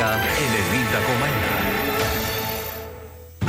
Παραπολιτικά 90,1.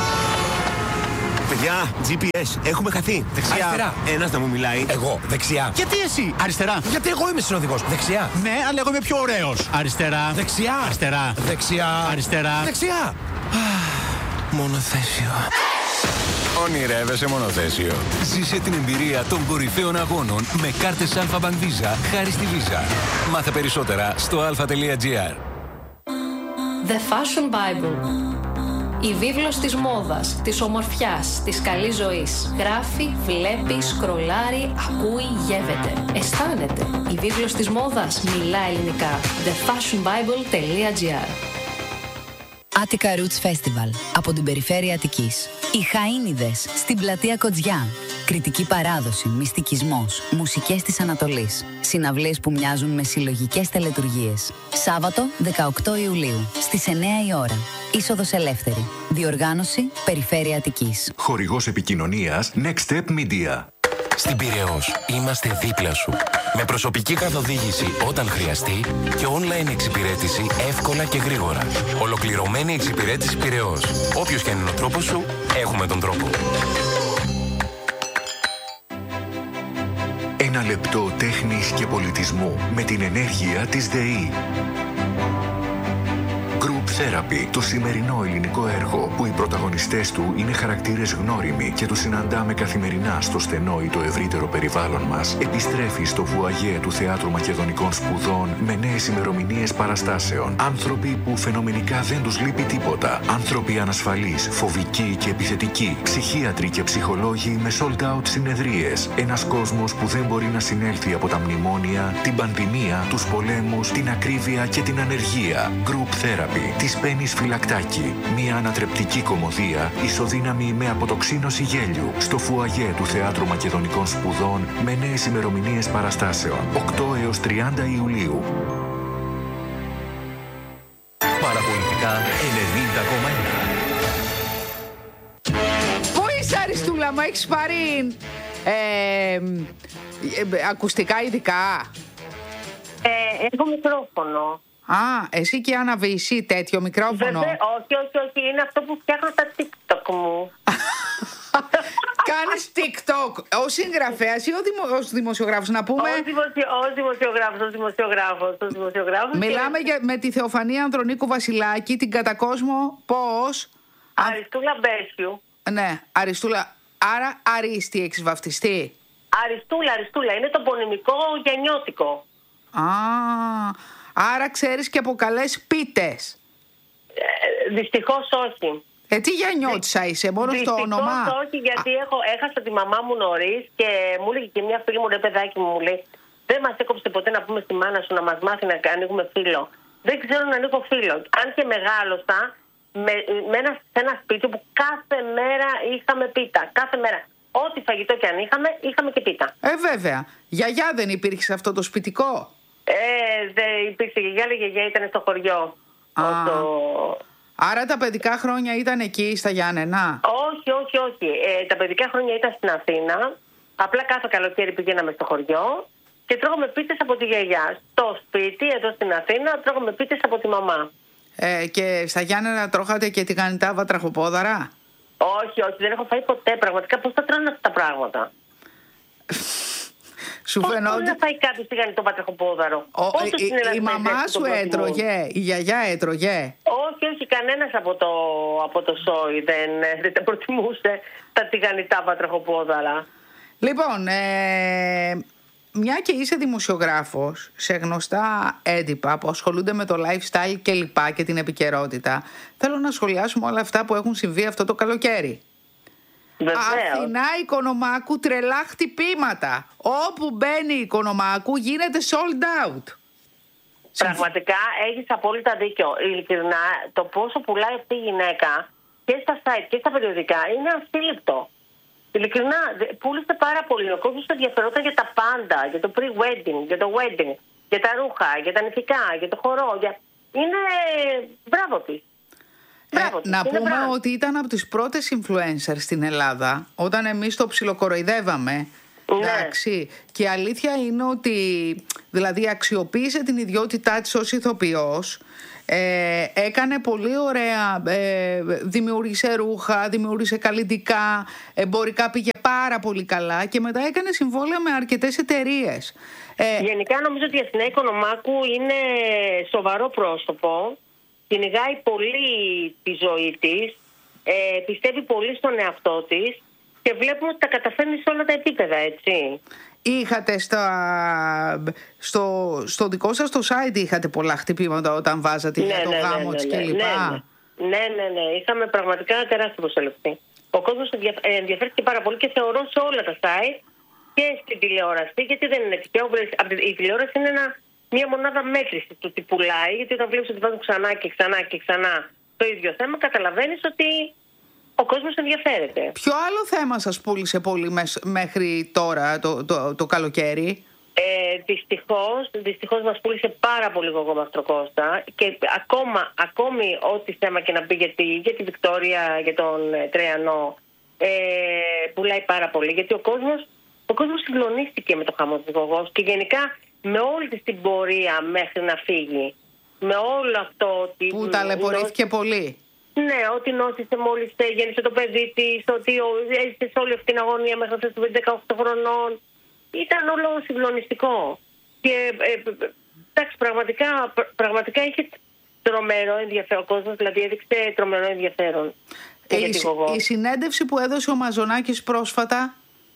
Παιδιά, GPS, έχουμε χαθεί. Δεξιά. Αριστερά. Ένας να μου μιλάει. Εγώ, δεξιά. Γιατί εσύ, αριστερά. Γιατί εγώ είμαι συνοδηγός. Δεξιά. Ναι, αλλά εγώ είμαι πιο ωραίος. Αριστερά. Δεξιά. Αριστερά. Δεξιά. Αριστερά. Δεξιά. Μονοθέσιο. Ονειρεύεσαι μονοθέσιο. Ζήσε την εμπειρία των κορυφαίων αγώνων με κάρτες Alpha Bank Visa χάρη στη Visa. Μάθε περισσότερα στο alpha.gr. The Fashion Bible. Η βίβλος της μόδας, της ομορφιάς, της καλής ζωής. Γράφει, βλέπει, σκρολάρει, ακούει, γεύεται. Αισθάνεται. Η βίβλος της μόδας μιλά ελληνικά. thefashionbible.gr. Attica Roots Festival από την περιφέρεια Αττικής. Οι Χαΐνιδες στην πλατεία Κοτζιά. Κριτική παράδοση, μυστικισμός, μουσικές της Ανατολής. Συναυλίες που μοιάζουν με συλλογικές τελετουργίες. Σάββατο 18 Ιουλίου στις 9 η ώρα. Είσοδος ελεύθερη. Διοργάνωση Περιφέρεια Αττικής. Χορηγός επικοινωνίας Next Step Media. Στην Πειραιώς είμαστε δίπλα σου. Με προσωπική καθοδήγηση όταν χρειαστεί και online εξυπηρέτηση εύκολα και γρήγορα. Ολοκληρωμένη εξυπηρέτηση Πειραιώς. Όποιος και αν είναι ο τρόπος σου, έχουμε τον τρόπο. Ένα λεπτό τέχνης και πολιτισμού με την ενέργεια της ΔΕΗ. Group Therapy, το σημερινό ελληνικό έργο που οι πρωταγωνιστές του είναι χαρακτήρες γνώριμοι και τους συναντάμε καθημερινά στο στενό ή το ευρύτερο περιβάλλον μας, επιστρέφει στο βουαγέ του Θεάτρου Μακεδονικών Σπουδών με νέες ημερομηνίες παραστάσεων. Άνθρωποι που φαινομενικά δεν τους λείπει τίποτα. Άνθρωποι ανασφαλείς, φοβικοί και επιθετικοί. Ψυχίατροι και ψυχολόγοι με sold out συνεδρίες. Ένας κόσμος που δεν μπορεί να συνέλθει από τα μνημόνια, την πανδημία, τους πολέμους, την ακρίβεια και την ανεργία. Group Therapy. Της Πένης Φυλακτάκη. Μια ανατρεπτική κωμωδία ισοδύναμη με αποτοξίνωση γέλιου στο φουαγέ του Θεάτρου Μακεδονικών Σπουδών με νέες ημερομηνίες παραστάσεων 8 έως 30 Ιουλίου. Παραπολιτικά 90,1. Πού είσαι, Αριστούλα μου, έχεις πάρει ακουστικά ειδικά? Έχω μικρόφωνο. Εσύ και Άννα Βύση, τέτοιο μικρόφωνο? Όχι, είναι αυτό που φτιάχνω στα TikTok μου. Κάνεις TikTok ως συγγραφέας ή ως δημοσιογράφος, να πούμε? Ως δημοσιογράφος. Μιλάμε με τη Θεοφανία Ανδρονίκου Βασιλάκη, την κατακόσμο πώς? Αριστούλα Μπέσιου. Ναι, Αριστούλα. Άρα Αρίστη έχεις βαφτιστεί? Αριστούλα, είναι το πονημικό γεννιώτικο. Άρα ξέρεις και από καλές πίτες? Δυστυχώς όχι. Τι γεννιώτησα είσαι, μόνο στο όνομα? Δυστυχώς όχι, γιατί έχασα τη μαμά μου νωρίς και μου έλεγε και μια φίλη μου, ρε παιδάκι μου λέει, δεν μας έκοψε ποτέ να πούμε στη μάνα σου να μας μάθει να ανοίγουμε φίλο. Δεν ξέρω να ανοίγω φίλο. Αν και μεγάλωσα σε ένα σπίτι που κάθε μέρα είχαμε πίτα. Κάθε μέρα. Ό,τι φαγητό και αν είχαμε και πίτα. Βέβαια. Γιαγιά δεν υπήρχε σε αυτό το σπιτικό? Δεν υπήρξε γιαγιά, η γιαγιά ήταν στο χωριό. Άρα τα παιδικά χρόνια ήταν εκεί στα Γιάννενα? Όχι. Τα παιδικά χρόνια ήταν στην Αθήνα. Απλά κάθε καλοκαίρι πηγαίναμε στο χωριό και τρώγαμε πίτες από τη γιαγιά. Στο σπίτι, εδώ στην Αθήνα, τρώγαμε πίτες από τη μαμά. Και στα Γιάννενα τρώγατε και τηγανιτά βατραχοπόδαρα? Όχι, δεν έχω φάει ποτέ. Πραγματικά πώς θα τρώνε αυτά τα πράγματα? Σου πώς φαινόταν? μπορεί να φάει κάποιος τηγανιτό βατραχοπόδαρο? Η μαμά σου έτρωγε? Η γιαγιά έτρωγε? Όχι, κανένας από το σόι δεν τα προτιμούσε τα τηγανιτά βατραχοπόδαρα. Λοιπόν, μια και είσαι δημοσιογράφος σε γνωστά έντυπα που ασχολούνται με το lifestyle και λοιπά και την επικαιρότητα, θέλω να σχολιάσουμε όλα αυτά που έχουν συμβεί αυτό το καλοκαίρι. Βεβαίως. Αθηνά Οικονομάκου, τρελά χτυπήματα. Όπου μπαίνει η Οικονομάκου γίνεται sold out. Πραγματικά έχεις απόλυτα δίκιο. Ειλικρινά, το πόσο πουλάει αυτή η γυναίκα και στα site και στα περιοδικά είναι ασύλληπτο. Ειλικρινά, πούλησε πάρα πολύ. Ο κόσμος ενδιαφερόταν για τα πάντα. Για το pre-wedding, για το wedding, για τα ρούχα, για τα νηφικά, για το χορό. Είναι μπράβο της. Να πούμε ότι ήταν από τις πρώτες influencers στην Ελλάδα. Όταν εμείς το ψιλοκοροϊδεύαμε, Εντάξει. Και η αλήθεια είναι ότι δηλαδή αξιοποίησε την ιδιότητά της ως ηθοποιός. Έκανε πολύ ωραία, δημιούργησε ρούχα, δημιούργησε καλλιτικά, εμπορικά πήγε πάρα πολύ καλά και μετά έκανε συμβόλαια με αρκετές εταιρείες. Γενικά νομίζω ότι η Αθηνά Οικονομάκου είναι σοβαρό πρόσωπο, κυνηγάει πολύ τη ζωή της, πιστεύει πολύ στον εαυτό της και βλέπουμε ότι τα καταφέρνει σε όλα τα επίπεδα, έτσι. Είχατε στο δικό σας το site είχατε πολλά χτυπήματα όταν βάζατε για το γάμο της κλπ. Ναι. Είχαμε πραγματικά τεράστια προσέλευση. Ο κόσμος ενδιαφέρθηκε πάρα πολύ και θεωρώ σε όλα τα site και στην τηλεόραση, γιατί δεν είναι τυχαίο. Η τηλεόραση είναι μια μονάδα μέτρησης του τι πουλάει, γιατί όταν βλέπεις ότι βάζουν ξανά και ξανά και ξανά το ίδιο θέμα, καταλαβαίνεις ότι ο κόσμος ενδιαφέρεται. Ποιο άλλο θέμα σας πούλησε πολύ μέχρι τώρα το καλοκαίρι? Δυστυχώς μας πούλησε πάρα πολύ Γογό Μαστροκώστα και ακόμη ό,τι θέμα και να πει για τη Βικτόρια, για τον Τρεανό, πουλάει πάρα πολύ, γιατί ο κόσμος συγκλονίστηκε με το χαμό της Γογός και γενικά με όλη της την πορεία μέχρι να φύγει, με όλο αυτό που ταλαιπωρήθηκε πολύ. Ναι, ότι νόσησε μόλις γέννησε το παιδί της, ότι έζησε σε όλη αυτή την αγωνία μέχρι να φτάσει 18 χρονών. Ήταν όλο συγκλονιστικό. Και εντάξει, πραγματικά είχε τρομερό ενδιαφέρον. Ο κόσμος δηλαδή έδειξε τρομερό ενδιαφέρον. Η συνέντευξη που έδωσε ο Μαζονάκης πρόσφατα.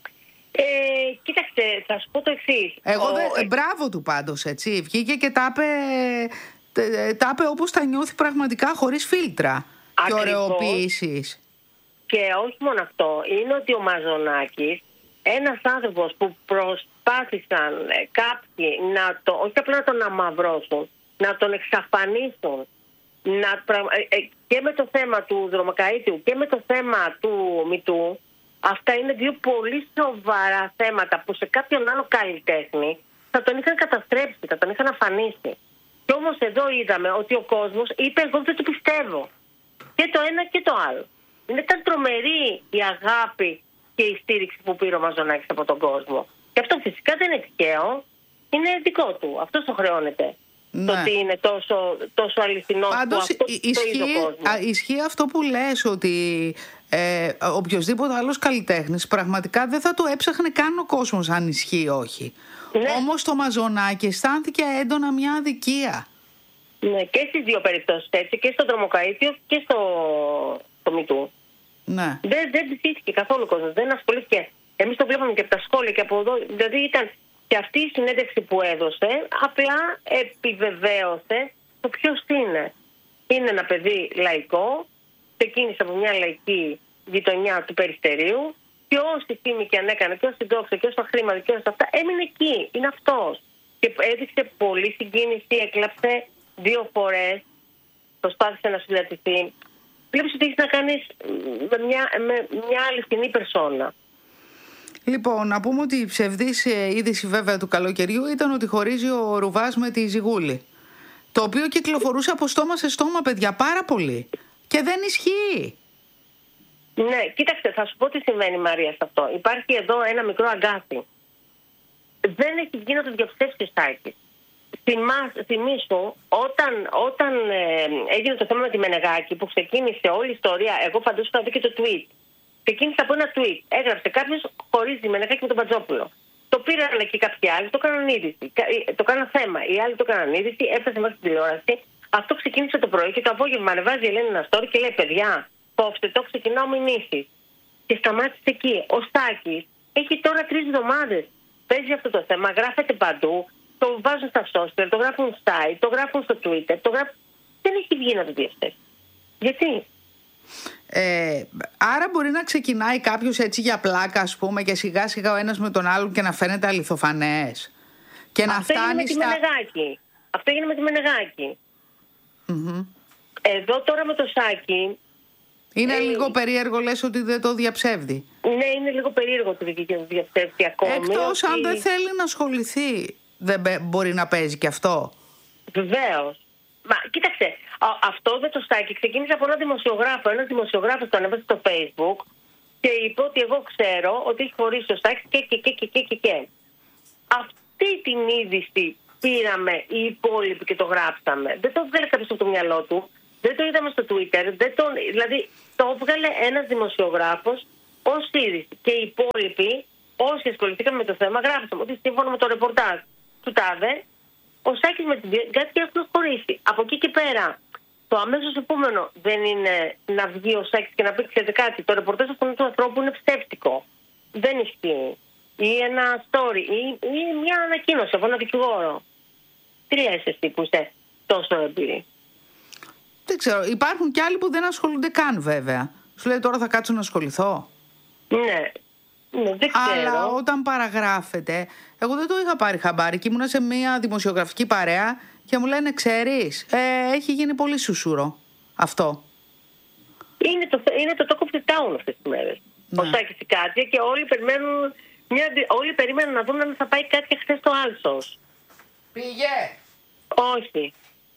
Κοίταξε, θα σου πω το εξής. Μπράβο του πάντως, έτσι. Βγήκε και τα είπε όπως τα νιώθει πραγματικά, χωρίς φίλτρα και ωρεοποίησεις. Και όχι μόνο αυτό, είναι ότι ο Μαζονάκης, ένας άνθρωπος που προσπάθησαν κάποιοι όχι απλά να τον αμαυρώσουν, να τον εξαφανίσουν, και με το θέμα του Δρομοκαΐτιου και με το θέμα του Μητού. Αυτά είναι δύο πολύ σοβαρά θέματα που σε κάποιον άλλο καλλιτέχνη θα τον είχαν καταστρέψει, θα τον είχαν αφανίσει. Και όμως εδώ είδαμε ότι ο κόσμος είπε εγώ δεν το πιστεύω. Και το ένα και το άλλο. Ήταν τρομερή η αγάπη και η στήριξη που πήρε ο Μαζονάκης από τον κόσμο. Και αυτό φυσικά δεν είναι τυχαίο. Είναι δικό του. Αυτό το χρεώνεται. Ναι. Το ότι είναι τόσο αληθινό. Πάντως ισχύει αυτό που λες, ότι οποιοσδήποτε άλλος καλλιτέχνης πραγματικά δεν θα το έψαχνε καν ο κόσμος αν ισχύει όχι. Ναι. Όμως το Μαζονάκη αισθάνθηκε έντονα μια αδικία. Ναι, και στις δύο περιπτώσεις έτσι, και στο Δρομοκαΐτιο και στο Μητού. Ναι. Δεν ψήθηκε καθόλου ο κόσμος, δεν ασχολήθηκε. Εμείς το βλέπαμε και από τα σχόλια και από εδώ. Δηλαδή ήταν και αυτή η συνέντευξη που έδωσε, απλά επιβεβαίωσε το ποιος είναι. Είναι ένα παιδί λαϊκό, ξεκίνησε από μια λαϊκή γειτονιά του Περιστερίου και όση φήμη και αν έκανε και όση δόξα και όσα χρήματα και όσα αυτά, έμεινε εκεί. Είναι αυτός. Και έδειξε πολύ συγκίνηση, έκλαψε 2 φορές, προσπάθησε να συντατηθεί. Βλέπεις ότι έχεις να κάνεις με μια αληθινή περσόνα. Λοιπόν, να πούμε ότι η ψευδής είδηση βέβαια του καλοκαιριού ήταν ότι χωρίζει ο Ρουβάς με τη Ζιγούλη. Το οποίο κυκλοφορούσε από στόμα σε στόμα, παιδιά, πάρα πολύ. Και δεν ισχύει. Ναι, κοίταξε, θα σου πω τι σημαίνει, Μαρία, σε αυτό. Υπάρχει εδώ ένα μικρό αγκάθι. Δεν έχει γίνει να το διαψεύσει ο Στάκης. Θυμήσου, όταν έγινε το θέμα με τη Μενεγάκη, που ξεκίνησε όλη η ιστορία, εγώ παντού είχα δει και το tweet. Ξεκίνησε από ένα tweet. Έγραψε κάποιος χωρίζει τη Μενεγάκη με τον Μπατζόπουλο. Το πήραν εκεί κάποιοι άλλοι, το έκαναν είδηση. Το έκαναν θέμα. Οι άλλοι το έκαναν είδηση, έφτασε μέχρι την τηλεόραση. Αυτό ξεκίνησε το πρωί και το απόγευμα ανεβάζει η Ελένη ένα story και λέει: παιδιά, κόψτε το, ξεκινάω μηνύσεις. Και σταμάτησε εκεί. Ο Στάκης έχει τώρα 3 εβδομάδες. Παίζει αυτό το θέμα, γράφεται παντού. Το βάζουν στα social, το γράφουν στο site, το γράφουν στο Twitter, δεν έχει βγει να το διαψεύσει. Γιατί? Άρα μπορεί να ξεκινάει κάποιος έτσι για πλάκα, ας πούμε, και σιγά σιγά ο ένας με τον άλλον και να φαίνεται αληθοφανές. Και να αυτό φτάνει έγινε Αυτό έγινε με τη Μενεγάκη. Mm-hmm. Εδώ τώρα με το Σάκη. Είναι λίγο περίεργο, λες, ότι δεν το διαψεύδει. Ναι, είναι λίγο περίεργο ότι δεν το διαψεύδει ακόμη. Εκτός αν δεν θέλει να ασχοληθεί. Δεν μπορεί να παίζει και αυτό. Βεβαίως. Μα κοίταξε, αυτό με το Στάκη ξεκίνησε από έναν δημοσιογράφο. Ένας δημοσιογράφος το ανέβασε στο Facebook και είπε ότι εγώ ξέρω ότι έχει χωρίσει ο Σάκης και. Αυτή την είδηση πήραμε οι υπόλοιποι και το γράψαμε. Δεν το έβγαλε κάποιος από το μυαλό του, δεν το είδαμε στο Twitter, δηλαδή το έβγαλε ένας δημοσιογράφος ως είδηση. Και οι υπόλοιποι, όσοι ασχοληθήκαμε με το θέμα, γράψαμε ότι σύμφωνα με το ρεπορτάζ του ΤΑΔΕ, ο Σάκης με την Γκάτια έχουν χωρίσει. Από εκεί και πέρα, το αμέσως επόμενο δεν είναι να βγει ο Σάκης και να πει: ξέρετε κάτι, το ρεπορτάζ αυτού του ανθρώπου είναι ψεύτικο. Δεν ισχύει. Ή ένα story, ή μια ανακοίνωση από ένα δικηγόρο. Τι λες εσύ που είσαι τόσο εμπειρή? Δεν ξέρω. Υπάρχουν και άλλοι που δεν ασχολούνται καν, βέβαια. Σου λέει τώρα θα κάτσω να ασχοληθώ. Ναι, δεν ξέρω. Αλλά όταν παραγράφεται, εγώ δεν το είχα πάρει χαμπάρι και ήμουνα σε μια δημοσιογραφική παρέα και μου λένε: ξέρεις, έχει γίνει πολύ σουσούρο αυτό. Είναι το talk of the town αυτές τις μέρες. Ναι. Ο Σάκης η Κάτια και όλοι περίμεναν να δουν αν θα πάει Κάτια χθες στο Άλσος. Πήγε. Όχι.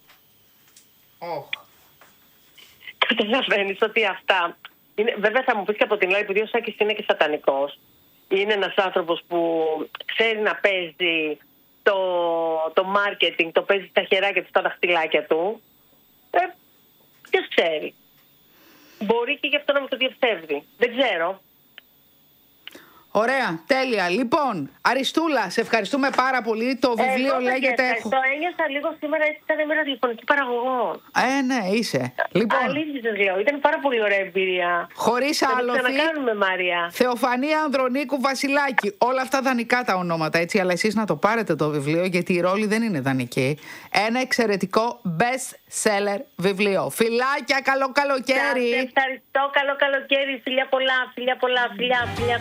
Καταλαβαίνεις ότι αυτά είναι, βέβαια θα μου πεις και από την άλλη, επειδή ο Σάκης είναι και σατανικός, είναι ένας άνθρωπος που ξέρει να παίζει το marketing, το παίζει στα χεράκια του, στα δαχτυλάκια του. Ποιος ξέρει. Μπορεί και γι' αυτό να με το διαψεύδει. Δεν ξέρω. Ωραία, τέλεια. Λοιπόν, Αριστούλα, σε ευχαριστούμε πάρα πολύ. Το βιβλίο λέγεται... Το ένιωσα λίγο σήμερα, έτσι ήταν με ραδιοφωνική παραγωγό. Ναι, είσαι. Λοιπόν, αλήθεια λέω, ήταν πάρα πολύ ωραία εμπειρία. Χωρίς άλοθη. Θα ξανακάνουμε, Μάρια. Θεοφανία Ανδρονίκου Βασιλάκη. Όλα αυτά δανεικά τα ονόματα, έτσι, αλλά εσείς να το πάρετε το βιβλίο, γιατί η ρόλη δεν είναι δανεική. Ένα εξαιρετικό best seller βιβλίο. Φιλάκια, καλό καλοκαίρι. Ευχαριστώ, καλό καλοκαίρι. Φιλιά πολλά, φιλιά πολλά, φιλιά.